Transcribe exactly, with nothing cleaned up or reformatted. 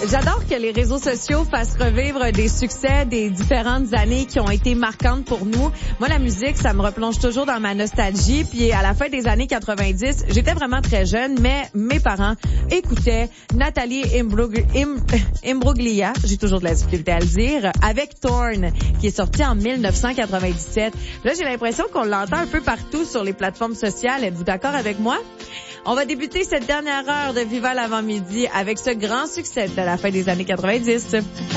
j'adore que les réseaux sociaux fassent revivre des succès des différentes années qui ont été marquantes pour nous. Moi, la musique, ça me replonge toujours dans ma nostalgie. Puis à la fin des années quatre-vingt-dix, j'étais vraiment très jeune, mais mes parents écoutaient Nathalie Imbrug- Im- Imbruglia, j'ai toujours de la difficulté à le dire, avec Torn, qui est sorti en dix-neuf cent quatre-vingt-dix-sept. Là, j'ai l'impression qu'on l'entend un peu partout sur les plateformes sociales. Êtes-vous d'accord avec moi? On va débuter cette dernière heure de Viva l'avant-midi avec ce grand succès de la fin des années quatre-vingt-dix.